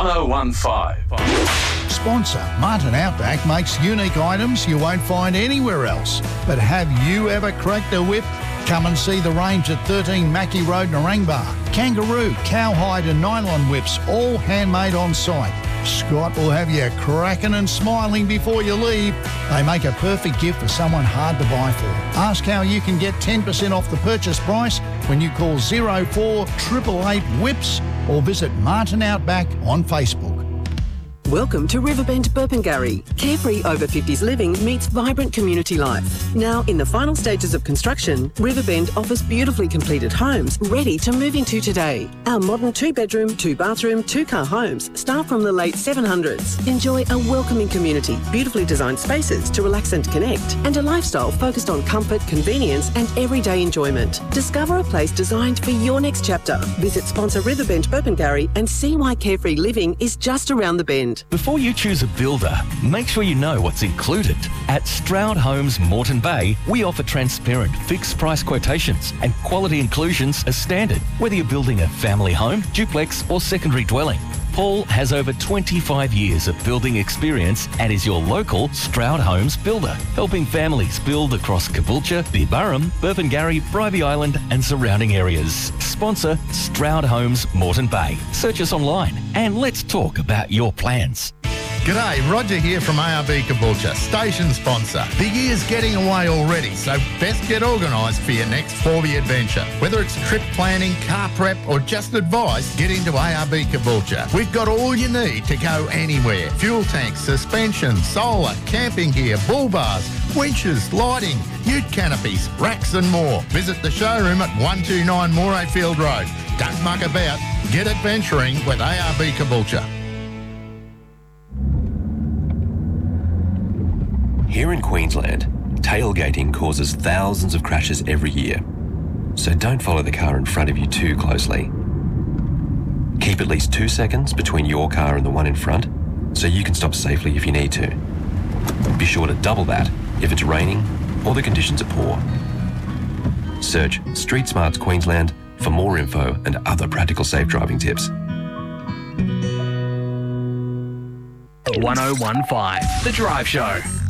1015. Sponsor Martin Outback makes unique items you won't find anywhere else. But have you ever cracked a whip? Come and see the range at 13 Mackie Road, Narangba. Kangaroo, cowhide and nylon whips, all handmade on site. Scott will have you cracking and smiling before you leave. They make a perfect gift for someone hard to buy for. Ask how you can get 10% off the purchase price when you call 048888 WHIPS or visit Martin Outback on Facebook. Welcome to Riverbend Burpengary. Carefree over 50s living meets vibrant community life. Now in the final stages of construction, Riverbend offers beautifully completed homes ready to move into today. Our modern 2-bedroom, 2-bathroom, 2-car homes start from the late 700s. Enjoy a welcoming community, beautifully designed spaces to relax and connect, and a lifestyle focused on comfort, convenience and everyday enjoyment. Discover a place designed for your next chapter. Visit sponsor Riverbend Burpengary and see why carefree living is just around the bend. Before you choose a builder, make sure you know what's included. At Stroud Homes Moreton Bay, we offer transparent fixed price quotations and quality inclusions as standard, whether you're building a family home, duplex or secondary dwelling. Paul has over 25 years of building experience and is your local Stroud Homes builder, helping families build across Caboolture, Beerburrum, Burpengary, Bribie Island and surrounding areas. Sponsor Stroud Homes Moreton Bay. Search us online and let's talk about your plans. G'day, Roger here from ARB Caboolture, station sponsor. The year's getting away already, so best get organised for your next 4-year adventure. Whether it's trip planning, car prep or just advice, get into ARB Caboolture. We've got all you need to go anywhere. Fuel tanks, suspension, solar, camping gear, bull bars, winches, lighting, ute canopies, racks and more. Visit the showroom at 129 Morayfield Road. Don't muck about, get adventuring with ARB Caboolture. Here in Queensland, tailgating causes thousands of crashes every year. So don't follow the car in front of you too closely. Keep at least 2 seconds between your car and the one in front so you can stop safely if you need to. Be sure to double that if it's raining or the conditions are poor. Search Street Smarts Queensland for more info and other practical safe driving tips. 1015, The Drive Show.